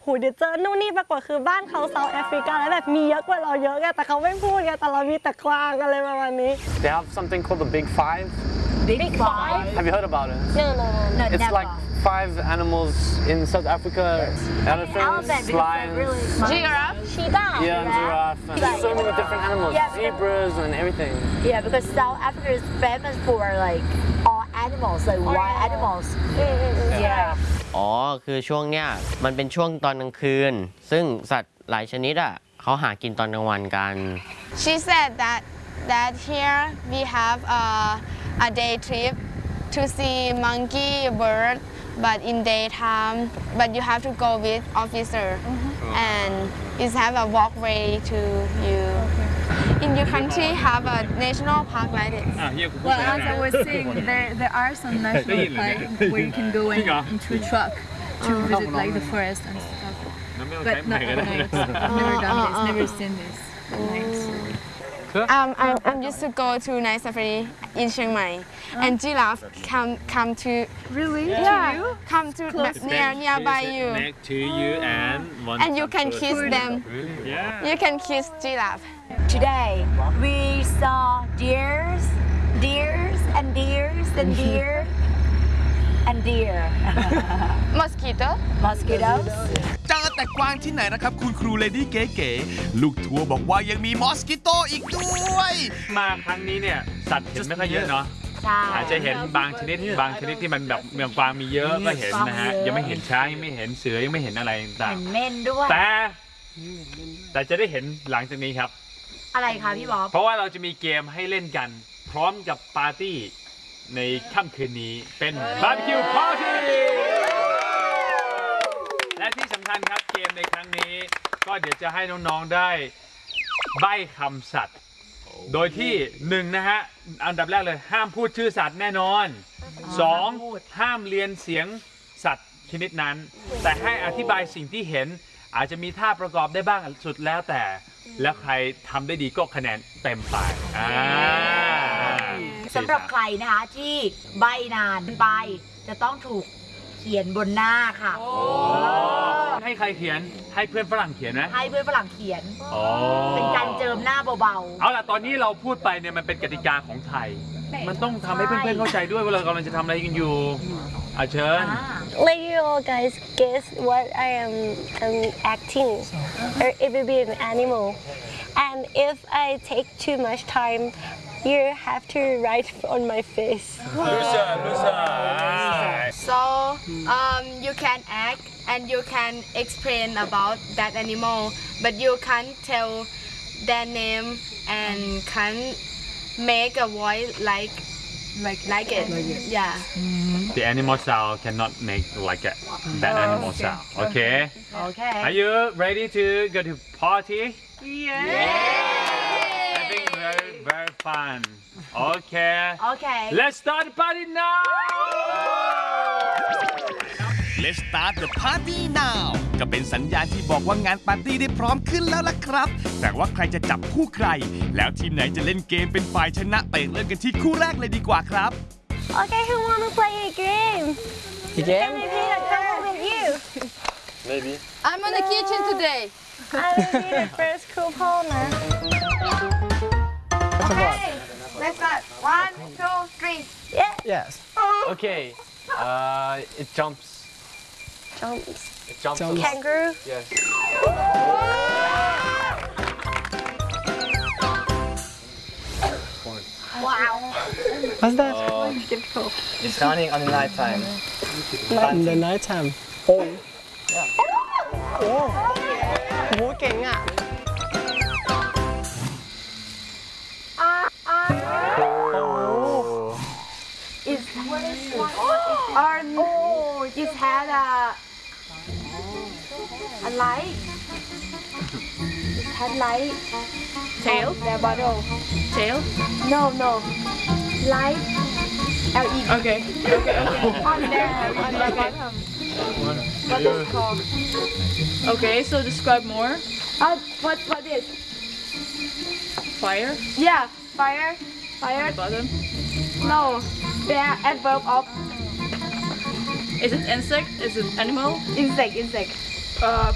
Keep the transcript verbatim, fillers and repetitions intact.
หูเดี๋ยวเจอนู่นนี่ปรากฏคือบ้านเขาเซาท์แอฟริกาแล้วแบบมีเยอะกว่าเราเยอะไงแต่เขาไม่พูดไงแต่เรามีแต่กวางอะไรประมาณนี้ They have something called the Big Five. Big Five? Have you heard about it? No no no No, It's never. like five animals in South Africa. Elephants, Elephant, because lions. they're really smart. Giraffe cheetah Yeah, and giraffe. And Like- so many different animals. Yeah, because- Zebras and everything. Yeah, because South Africa is famous for like all animals, like wild animals. Yeah. อ๋อคือช่วงเนี้ยมันเป็นช่วงตอนกลางคืนซึ่งสัตว์หลายชนิดอ่ะเขาหากินตอนกลางวันกัน She said that that here we have a, a day trip to see monkey, bird, but in daytime. But you have to go with officer, and it's have a walkway to you. In your country, have a national park like this. Well, as I was saying, there there are some national parks where you can go in, into a truck to visit like the forest and stuff. But not at night. I've never done this, never seen this. Nice. Um, I, I used to go to night safari in Chiang Mai, and giraffe come come to Really? yeah To you? come to near nearby you, next to you and one and you can foot. kiss them. Yeah. You can kiss giraffe. Today we saw deers, deers and deers and deer and deer. Mosquito. Mosquitoes. เจอแต่กวางที่ไหนนะครับคุณครูเลดี้เก๋ๆลูกทัวร์บอกว่ายังมีมอสกิโตอีกด้วยมาครั้งนี้เนี่ยสัตว์เห็นไม่ค่อยเยอะเนาะใช่อาจจะเห็นบางชนิดบางชนิดที่มันแบบเมืองกวางมีเยอะก็เห็นนะฮะยังไม่เห็นช้างยังไม่เห็นเสือยังไม่เห็นอะไรต่างเห็นเม่นด้วยๆแต่แต่จะได้เห็นหลังจากนี้ครับอะไรคะพี่บ๊อบเพราะว่าเราจะมีเกมให้เล่นกันพร้อมกับปาร์ตี้ในค่ำคืนนี้เป็นบาร์บีคิวปาร์ตี้และที่สำคัญครับเกมในครั้งนี้ก็เดี๋ยวจะให้น้องๆได้ใบ้คำสัตว์ โดยที่หนึ่งนะฮะอันดับแรกเลยห้ามพูดชื่อสัตว์แน่นอนสองห้ามเรียนเสียงสัตว์ชนิดนั้น แต่ให้อธิบายสิ่งที่เห็นอาจจะมีท่าประกอบได้บ้างสุดแล้วแต่แล้วใครทำได้ดีก็คะแนนเต็มไปอ่าสำหรับใครนะคะที่ใบนานไปจะต้องถูกเขียนบนหน้าค่ะให้ใครเขียนให้เพื่อนฝรั่งเขียนไหมให้เพื่อนฝรั่งเขียนอ๋อเป็นการเจิมหน้าเบาเอาล่ะตอนนี้เราพูดไปเนี่ยมันเป็นกติกาของไทย มันต้องทำให้เพื่อนๆเข้าใจด้วยว่าเรากำลังจะทำอะไรกันอยู่อาเชิญ Let you all guys guess what I am um, acting, or it will be an animal. And if I take too much time, you have to write on my face. Lusa Lusa So um, you can act and you can explain about that animal, but you can't tell their name and can't make a voice like Like like it. Yeah. The animal sound cannot make like a, that animal sound okay ๆ โอเค Are you ready to go to party Yeah. I think very very fun okay โอเค Let's start the party now Let's start the party now ก็เป็นสัญญาณที่บอกว่างานปาร์ตี้ได้พร้อมขึ้นแล้วล่ะครับ แต่ว่าใครจะจับคู่ใคร แล้วทีมไหนจะเล่นเกมเป็นฝ่ายชนะไปเริ่มกันที่คู่แรกเลยดีกว่าครับ Okay, who wanna play a game? A game? Maybe I'll come with you. Maybe. I'm in the kitchen today. I will be the first coupon. Okay. Let's start. One, two, three. Yeah. Yes. Okay. Uh, it jumps. Jumps. It jumps. Jumps. Kangaroo. Yes. Wow. What's that? Uh, it's running on the night time. In the night time. Oh. Oh. โหเก่งอ่ะ Is what is or oh it had a a light it had light Tail? the bottle Tail? no no light L E D Okay. on there on the bottom what is it called Okay, so describe more. uh what what is Fire? yeah fire fire Bottom? no they are adverb of Is it insect? Is it animal? insect insect Uh,